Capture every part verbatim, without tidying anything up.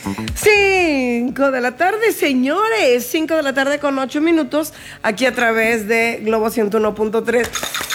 cinco de la tarde, señores. cinco de la tarde con ocho minutos. Aquí a través de Globo ciento uno punto tres.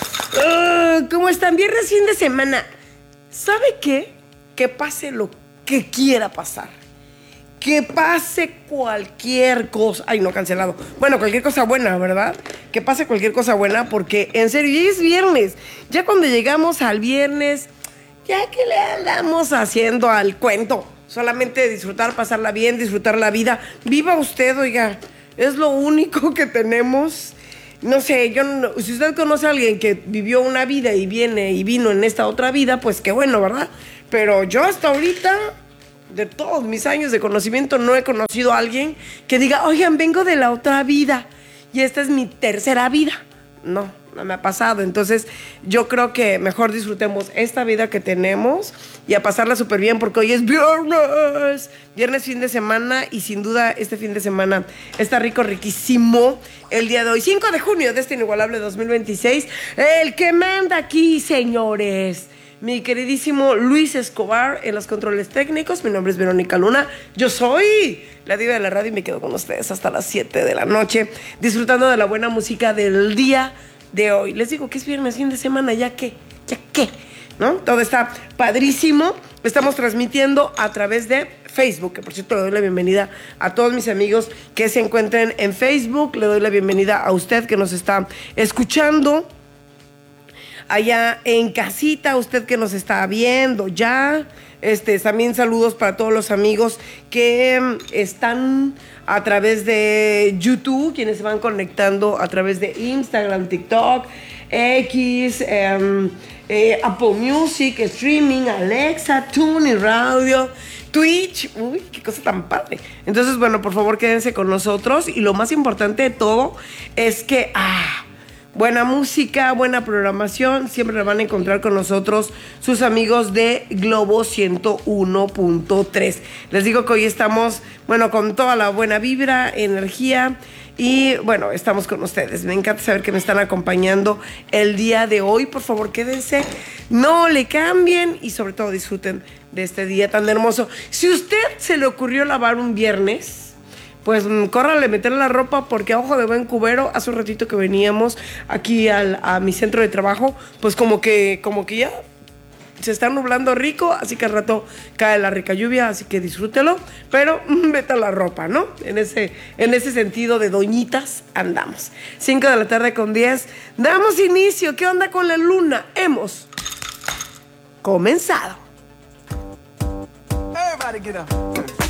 Uh, ¿Cómo están? Viernes, fin de semana. ¿Sabe qué? Que pase lo que quiera pasar. Que pase cualquier cosa. Ay, no, cancelado. Bueno, cualquier cosa buena, ¿verdad? Que pase cualquier cosa buena porque, en serio, ya es viernes. Ya cuando llegamos al viernes, ya que le andamos haciendo al cuento. Solamente disfrutar, pasarla bien, disfrutar la vida. Viva usted, oiga. Es lo único que tenemos. No sé, yo no, si usted conoce a alguien que vivió una vida y viene y vino en esta otra vida, pues qué bueno, ¿verdad? Pero yo hasta ahorita, de todos mis años de conocimiento, no he conocido a alguien que diga, oigan, vengo de la otra vida y esta es mi tercera vida. No, no me ha pasado. Entonces, yo creo que mejor disfrutemos esta vida que tenemos y a pasarla súper bien porque hoy es viernes. Viernes, fin de semana, y sin duda este fin de semana está rico, riquísimo. El día de hoy, cinco de junio de este inigualable dos mil veintiséis. El que manda aquí, señores, mi queridísimo Luis Escobar en los controles técnicos. Mi nombre es Verónica Luna. Yo soy la diva de la radio y me quedo con ustedes hasta las siete de la noche, disfrutando de la buena música del día de hoy. Les digo que es viernes, fin de semana, ya que, ya que, ¿no? Todo está padrísimo. Estamos transmitiendo a través de Facebook, que por cierto le doy la bienvenida a todos mis amigos que se encuentren en Facebook. Le doy la bienvenida a usted que nos está escuchando allá en casita, usted que nos está viendo ya. Este, también saludos para todos los amigos que están a través de YouTube, quienes se van conectando a través de Instagram, TikTok, X, eh, eh, Apple Music, streaming, Alexa, TuneIn Radio, Twitch. Uy, qué cosa tan padre. Entonces, bueno, por favor quédense con nosotros. Y lo más importante de todo es que ah, buena música, buena programación, siempre la van a encontrar con nosotros sus amigos de Globo ciento uno punto tres. Les digo que hoy estamos, bueno, con toda la buena vibra, energía, y bueno, estamos con ustedes. Me encanta saber que me están acompañando el día de hoy. Por favor, quédense, no le cambien y sobre todo disfruten de este día tan hermoso. Si usted se le ocurrió lavar un viernes, pues córrale a meter la ropa porque a ojo de buen cubero, hace un ratito que veníamos aquí al, a mi centro de trabajo, pues como que, como que ya se está nublando rico, así que al rato cae la rica lluvia, así que disfrútelo, pero vete a la ropa, ¿no? En ese, en ese sentido de doñitas andamos. cinco de la tarde con diez, damos inicio. ¿Qué onda con la luna? Hemos comenzado. Everybody get up.